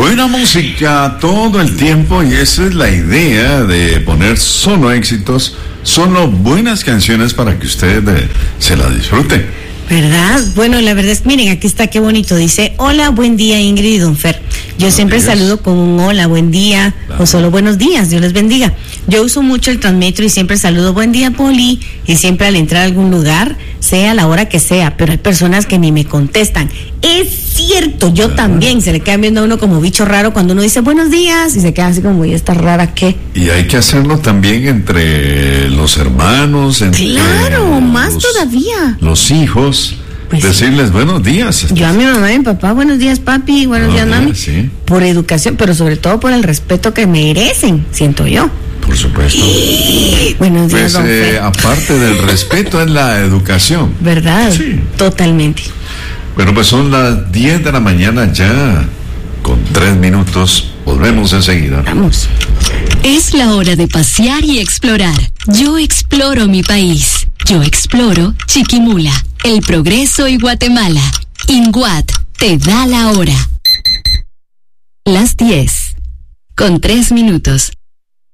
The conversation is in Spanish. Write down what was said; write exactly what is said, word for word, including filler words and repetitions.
Buena música todo el tiempo, y esa es la idea de poner solo éxitos, solo buenas canciones para que usted eh, se la disfrute. ¿Verdad? Bueno, la verdad es, miren, aquí está, qué bonito. Dice, hola, buen día, Ingrid y Don Fer. Yo buenos siempre días. Saludo con un hola, buen día, claro. O solo buenos días, Dios les bendiga. Yo uso mucho el Transmetro y siempre saludo, buen día, Poli, y siempre al entrar a algún lugar, sea la hora que sea, pero hay personas que ni me contestan. Es cierto, yo claro. También, se le queda viendo a uno como bicho raro cuando uno dice buenos días, y se queda así como, ¿y esta rara qué? Y hay que hacerlo también entre los hermanos, entre Claro, más los, todavía. Los hijos. Pues decirles sí. Buenos días. Yo a mi mamá y mi papá, buenos días papi, buenos días mami, sí. Por educación, pero sobre todo por el respeto que merecen, siento yo. Por supuesto. Buenos días, pues, don eh, Fer. Aparte del respeto es la educación. ¿Verdad? Sí. Totalmente. Bueno, pues son las diez de la mañana ya, con tres minutos. Volvemos enseguida. Vamos. Es la hora de pasear y explorar. Yo exploro mi país. Yo exploro Chiquimula, El Progreso y Guatemala. INGUAT te da la hora. Las diez, con tres minutos.